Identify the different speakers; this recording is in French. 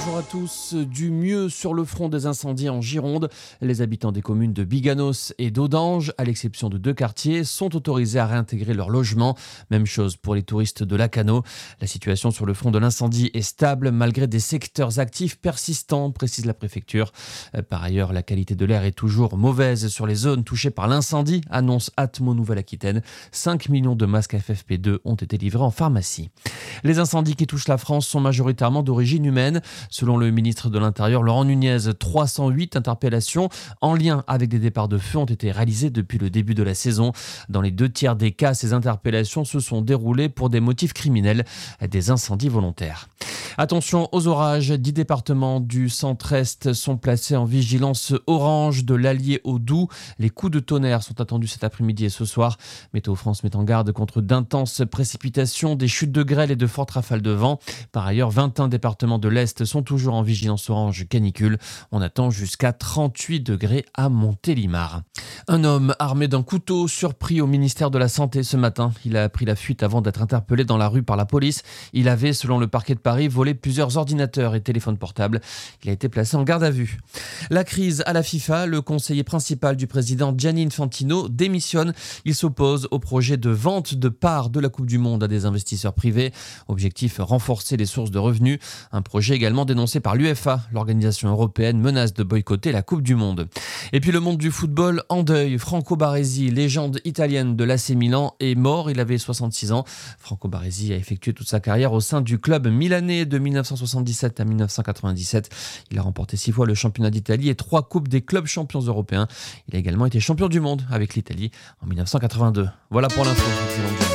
Speaker 1: Bonjour à tous. Du mieux sur le front des incendies en Gironde. Les habitants des communes de Biganos et d'Audange, à l'exception de 2 quartiers, sont autorisés à réintégrer leur logement. Même chose pour les touristes de Lacanau. La situation sur le front de l'incendie est stable malgré des secteurs actifs persistants, précise la préfecture. Par ailleurs, la qualité de l'air est toujours mauvaise sur les zones touchées par l'incendie, annonce Atmo Nouvelle-Aquitaine. 5 millions de masques FFP2 ont été livrés en pharmacie. Les incendies qui touchent la France sont majoritairement d'origine humaine. Selon le ministre de l'Intérieur, Laurent Nunez, 308 interpellations en lien avec des départs de feu ont été réalisées depuis le début de la saison. Dans les 2 tiers des cas, ces interpellations se sont déroulées pour des motifs criminels, des incendies volontaires. Attention aux orages, 10 départements du centre-est sont placés en vigilance orange, de l'Allier au Doubs. Les coups de tonnerre sont attendus cet après-midi et ce soir. Météo France met en garde contre d'intenses précipitations, des chutes de grêle et de fortes rafales de vent. Par ailleurs, 21 départements de l'Est sont toujours en vigilance orange canicule. On attend jusqu'à 38 degrés à Montélimar. Un homme armé d'un couteau surpris au ministère de la Santé ce matin. Il a pris la fuite avant d'être interpellé dans la rue par la police. Il avait, selon le parquet de Paris, volé plusieurs ordinateurs et téléphones portables. Il a été placé en garde à vue. La crise à la FIFA, le conseiller principal du président Gianni Infantino démissionne. Il s'oppose au projet de vente de parts de la Coupe du Monde à des investisseurs privés. Objectif, renforcer les sources de revenus. Un projet également dénoncé par l'UEFA. L'organisation européenne menace de boycotter la Coupe du Monde. Et puis le monde du football en deuil. Franco Baresi, légende italienne de l'AC Milan, est mort. Il avait 66 ans. Franco Baresi a effectué toute sa carrière au sein du club milanais de 1977 à 1997. Il a remporté 6 fois le championnat d'Italie et 3 coupes des clubs champions européens. Il a également été champion du monde avec l'Italie en 1982. Voilà pour l'info. Excellente journée.